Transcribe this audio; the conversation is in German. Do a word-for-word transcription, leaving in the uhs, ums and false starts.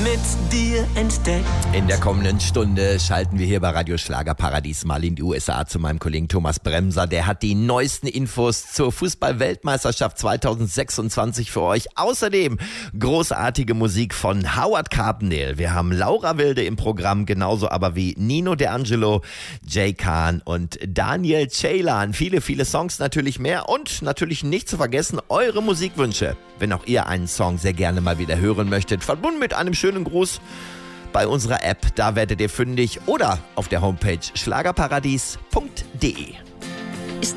mit dir entdeckt. In der kommenden Stunde schalten wir hier bei Radio Schlagerparadies mal in die U S A zu meinem Kollegen Thomas Bremser. Der hat die neuesten Infos zur Fußball-Weltmeisterschaft zweitausendsechsundzwanzig für euch. Außerdem großartige Musik von Howard Carpendale. Wir haben Laura Wilde im Programm, genauso aber wie Nino D'Angelo, Jay Khan und Daniel Ceylan. Viele, viele Songs, natürlich mehr und natürlich nicht zu vergessen eure Musikwünsche. Wenn auch ihr einen Song sehr gerne mal wieder hören möchtet, verbunden mit einem schönen Gruß bei unserer App, da werdet ihr fündig oder auf der Homepage schlagerparadies punkt de.